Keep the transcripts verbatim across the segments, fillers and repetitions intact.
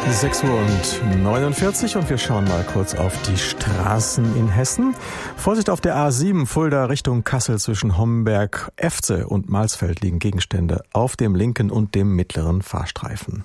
sechs Uhr und neunundvierzig und wir schauen mal kurz auf die Straßen in Hessen. Vorsicht auf der A sieben, Fulda Richtung Kassel zwischen Homberg, Efze und Malsfeld liegen Gegenstände auf dem linken und dem mittleren Fahrstreifen.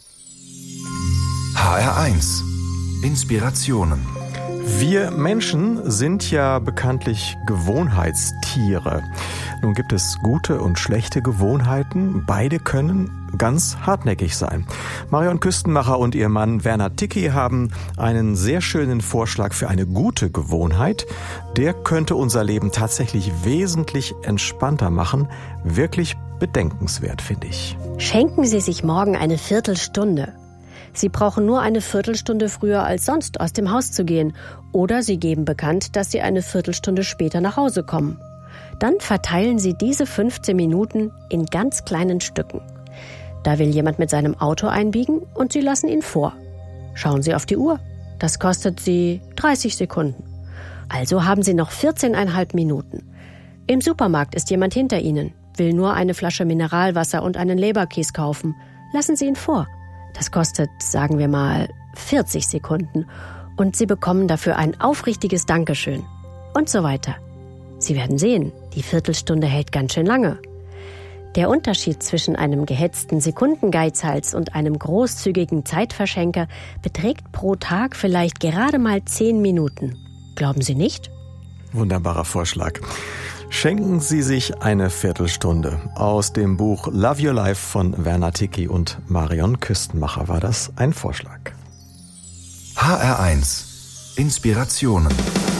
H R eins. Inspirationen. Wir Menschen sind ja bekanntlich Gewohnheitstiere. Nun gibt es gute und schlechte Gewohnheiten. Beide können ganz hartnäckig sein. Marion Küstenmacher und ihr Mann Werner Ticki haben einen sehr schönen Vorschlag für eine gute Gewohnheit. Der könnte unser Leben tatsächlich wesentlich entspannter machen. Wirklich bedenkenswert, finde ich. Schenken Sie sich morgen eine Viertelstunde. Sie brauchen nur eine Viertelstunde früher als sonst aus dem Haus zu gehen. Oder Sie geben bekannt, dass Sie eine Viertelstunde später nach Hause kommen. Dann verteilen Sie diese fünfzehn Minuten in ganz kleinen Stücken. Da will jemand mit seinem Auto einbiegen und Sie lassen ihn vor. Schauen Sie auf die Uhr. Das kostet Sie dreißig Sekunden. Also haben Sie noch vierzehneinhalb Minuten. Im Supermarkt ist jemand hinter Ihnen, will nur eine Flasche Mineralwasser und einen Leberkäse kaufen. Lassen Sie ihn vor. Das kostet, sagen wir mal, vierzig Sekunden. Und Sie bekommen dafür ein aufrichtiges Dankeschön. Und so weiter. Sie werden sehen, die Viertelstunde hält ganz schön lange. Der Unterschied zwischen einem gehetzten Sekundengeizhals und einem großzügigen Zeitverschenker beträgt pro Tag vielleicht gerade mal zehn Minuten. Glauben Sie nicht? Wunderbarer Vorschlag. Schenken Sie sich eine Viertelstunde. Aus dem Buch Love Your Life von Werner Ticki und Marion Küstenmacher war das ein Vorschlag. H R eins. Inspirationen.